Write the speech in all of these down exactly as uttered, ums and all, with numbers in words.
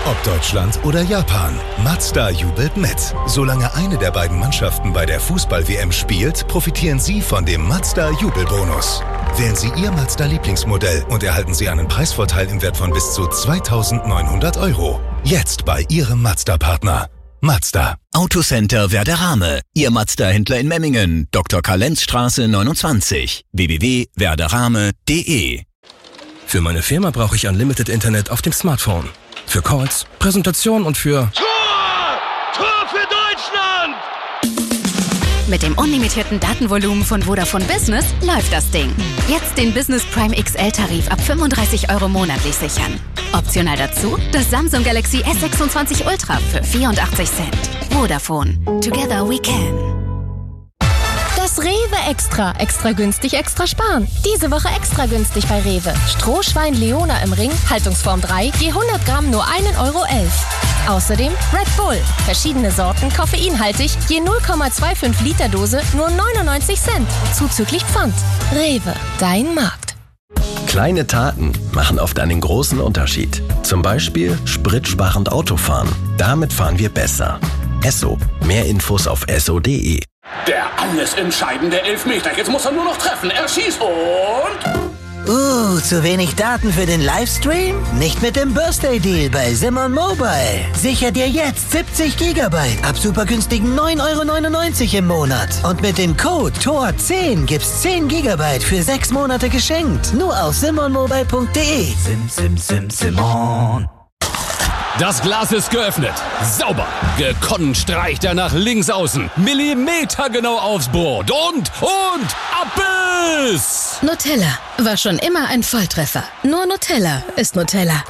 Ob Deutschland oder Japan, Mazda jubelt mit. Solange eine der beiden Mannschaften bei der Fußball-W M spielt, profitieren Sie von dem Mazda-Jubelbonus. Wählen Sie Ihr Mazda-Lieblingsmodell und erhalten Sie einen Preisvorteil im Wert von bis zu zweitausendneunhundert Euro. Jetzt bei Ihrem Mazda-Partner. Mazda. Autocenter Werderame. Ihr Mazda-Händler in Memmingen. Doktor Karlenzstraße neunundzwanzig. w w w punkt werderame punkt d e. Für meine Firma brauche ich Unlimited Internet auf dem Smartphone. Für Calls, Präsentationen und für... Tor! Tor für Deutschland! Mit dem unlimitierten Datenvolumen von Vodafone Business läuft das Ding. Jetzt den Business Prime X L-Tarif ab fünfunddreißig Euro monatlich sichern. Optional dazu das Samsung Galaxy S sechsundzwanzig Ultra für vierundachtzig Cent. Vodafone. Together we can. Das Rewe Extra. Extra günstig, extra sparen. Diese Woche extra günstig bei Rewe. Strohschwein Leona im Ring, Haltungsform drei, je hundert Gramm nur ein Euro elf. Außerdem Red Bull. Verschiedene Sorten, koffeinhaltig, je null Komma fünfundzwanzig Liter Dose, nur neunundneunzig Cent. Zuzüglich Pfand. Rewe, dein Markt. Kleine Taten machen oft einen großen Unterschied. Zum Beispiel spritsparend Autofahren. Damit fahren wir besser. Esso. Mehr Infos auf esso punkt de. Der alles entscheidende Elfmeter. Jetzt muss er nur noch treffen. Er schießt und... Uh, zu wenig Daten für den Livestream? Nicht mit dem Birthday Deal bei Simon Mobile. Sicher dir jetzt siebzig Gigabyte ab super günstigen neun Euro neunundneunzig im Monat. Und mit dem Code T O R zehn gibt's zehn Gigabyte für sechs Monate geschenkt. Nur auf simon mobile punkt de. Sim, sim, sim, Simon. Das Glas ist geöffnet. Sauber. Gekonnt streicht er nach links außen. Millimetergenau aufs Brot. Und, und, Abbiss! Nutella war schon immer ein Volltreffer. Nur Nutella ist Nutella.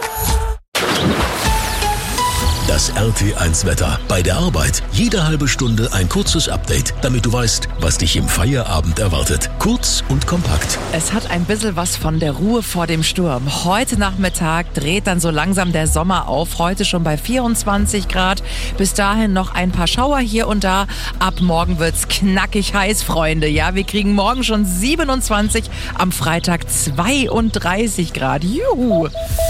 Das R T eins Wetter. Bei der Arbeit jede halbe Stunde ein kurzes Update, damit du weißt, was dich im Feierabend erwartet. Kurz und kompakt. Es hat ein bisschen was von der Ruhe vor dem Sturm. Heute Nachmittag dreht dann so langsam der Sommer auf. Heute schon bei vierundzwanzig Grad. Bis dahin noch ein paar Schauer hier und da. Ab morgen wird's knackig heiß, Freunde. Ja, wir kriegen morgen schon siebenundzwanzig, am Freitag zweiunddreißig Grad. Juhu!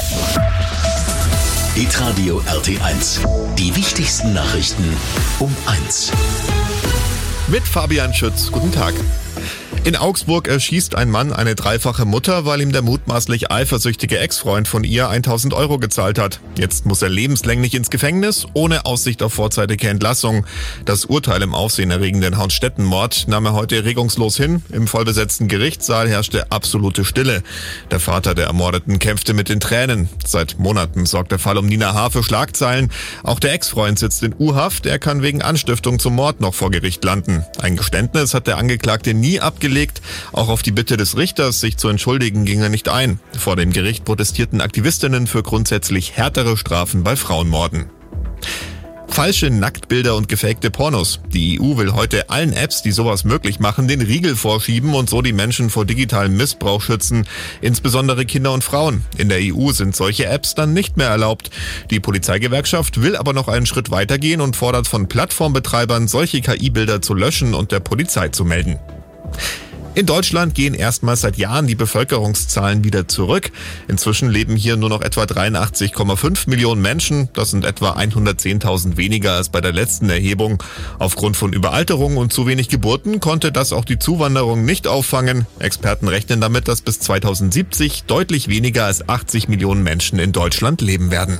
Hitradio R T eins. Die wichtigsten Nachrichten um eins. Mit Fabian Schütz. Guten Tag. In Augsburg erschießt ein Mann eine dreifache Mutter, weil ihm der mutmaßlich eifersüchtige Ex-Freund von ihr tausend Euro gezahlt hat. Jetzt muss er lebenslänglich ins Gefängnis, ohne Aussicht auf vorzeitige Entlassung. Das Urteil im aufsehenerregenden Haunstetten-Mord nahm er heute regungslos hin. Im vollbesetzten Gerichtssaal herrschte absolute Stille. Der Vater der Ermordeten kämpfte mit den Tränen. Seit Monaten sorgt der Fall um Nina H. für Schlagzeilen. Auch der Ex-Freund sitzt in U-Haft. Er kann wegen Anstiftung zum Mord noch vor Gericht landen. Ein Geständnis hat der Angeklagte nie abgelegt. Auch auf die Bitte des Richters, sich zu entschuldigen, ging er nicht ein. Vor dem Gericht protestierten Aktivistinnen für grundsätzlich härtere Strafen bei Frauenmorden. Falsche Nacktbilder und gefakte Pornos. Die E U will heute allen Apps, die sowas möglich machen, den Riegel vorschieben und so die Menschen vor digitalem Missbrauch schützen, insbesondere Kinder und Frauen. In der E U sind solche Apps dann nicht mehr erlaubt. Die Polizeigewerkschaft will aber noch einen Schritt weitergehen und fordert von Plattformbetreibern, solche K I-Bilder zu löschen und der Polizei zu melden. In Deutschland gehen erstmals seit Jahren die Bevölkerungszahlen wieder zurück. Inzwischen leben hier nur noch etwa dreiundachtzig Komma fünf Millionen Menschen. Das sind etwa hundertzehntausend weniger als bei der letzten Erhebung. Aufgrund von Überalterung und zu wenig Geburten konnte das auch die Zuwanderung nicht auffangen. Experten rechnen damit, dass bis zweitausendsiebzig deutlich weniger als achtzig Millionen Menschen in Deutschland leben werden.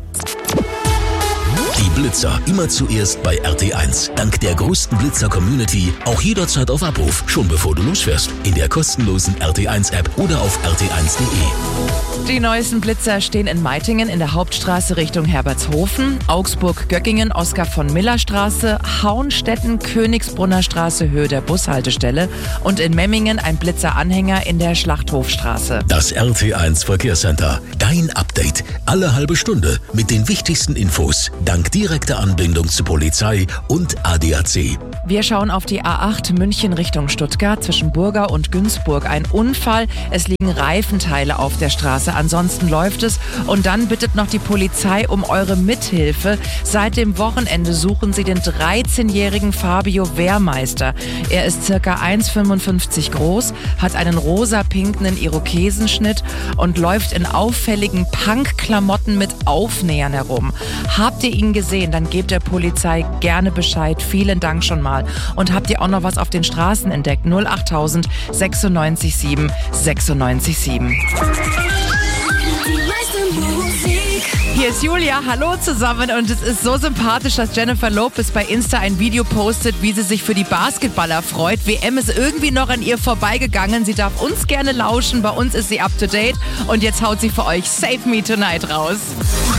Die Blitzer immer zuerst bei R T eins. Dank der größten Blitzer-Community auch jederzeit auf Abruf, schon bevor du losfährst. In der kostenlosen R T eins App oder auf r t eins punkt de. Die neuesten Blitzer stehen in Meitingen in der Hauptstraße Richtung Herbertshofen, Augsburg-Göckingen, Oskar-von-Miller-Straße, Hauenstetten, Königsbrunner Straße, Höhe der Bushaltestelle und in Memmingen ein Blitzeranhänger in der Schlachthofstraße. Das R T eins Verkehrscenter. Dein Update. Alle halbe Stunde mit den wichtigsten Infos. Dank direkter Anbindung zu Polizei und A D A C. Wir schauen auf die A acht München Richtung Stuttgart zwischen Burga und Günzburg. Ein Unfall, es liegen Reifenteile auf der Straße, ansonsten läuft es. Und dann bittet noch die Polizei um eure Mithilfe. Seit dem Wochenende suchen sie den dreizehnjährigen Fabio Wehrmeister. Er ist circa eins Komma fünfundfünfzig groß, hat einen rosa-pinkenen Irokesenschnitt und läuft in auffälligen Punk-Klamotten mit Aufnähern herum. Habt ihr ihn gesehen, dann gebt der Polizei gerne Bescheid. Vielen Dank schon mal. Und habt ihr auch noch was auf den Straßen entdeckt? null achttausend sechsundneunzig sieben sechsundneunzig sieben. Hier ist Julia, hallo zusammen, und es ist so sympathisch, dass Jennifer Lopez bei Insta ein Video postet, wie sie sich für die Basketballer freut. W M ist irgendwie noch an ihr vorbeigegangen, sie darf uns gerne lauschen, bei uns ist sie up to date und jetzt haut sie für euch Save Me Tonight raus.